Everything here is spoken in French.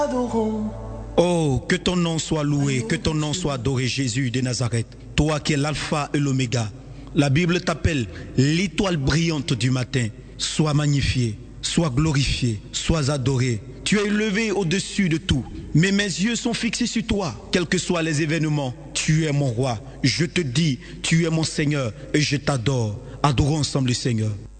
Oh, que ton nom soit loué, que ton nom soit adoré, Jésus de Nazareth. Toi qui es l'alpha et l'oméga. La Bible t'appelle l'étoile brillante du matin. Sois magnifié, sois glorifié, sois adoré. Tu es élevé au-dessus de tout. Mais mes yeux sont fixés sur toi, quels que soient les événements. Tu es mon roi. Je te dis, tu es mon Seigneur et je t'adore. Adorons ensemble le Seigneur.